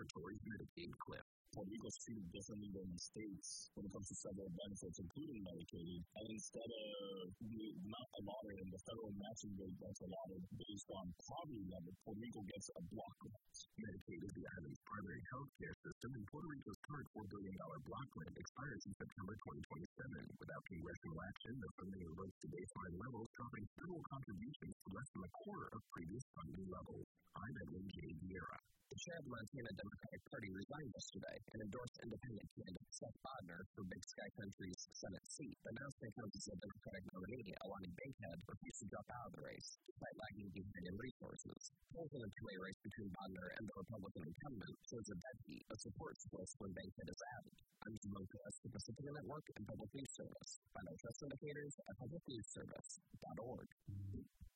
Territory's Medicaid cliff. Puerto Rico's treated differently than the states when it comes to several benefits, including Medicaid. And instead of not allotting the federal matching rate that's allotted based on poverty level, Puerto Rico gets a block grant. Medicaid is the island's primary health care system, and Puerto Rico's current $4 billion block grant expires in September 2027. Without congressional action, the funding reverts to baseline levels, dropping federal contributions to less than a quarter of previous funding levels. I'm Edwin J. Vieira. The chair of the Montana Democratic Party resigned yesterday and endorsed independent candidate Seth Bodnar for Big Sky Country's Senate seat. The announcement comes as the Democratic nominee, Alani Bankhead, refused to drop out of the race, despite lagging behind in resources. Polls in the two-way race between Bodnar and the Republican incumbent shows a dead heat, a support split when Bankhead is added. I'm Jim Lopez, the Pacifica Network and Public News Service. Find our trust indicators at publicnewsservice.org.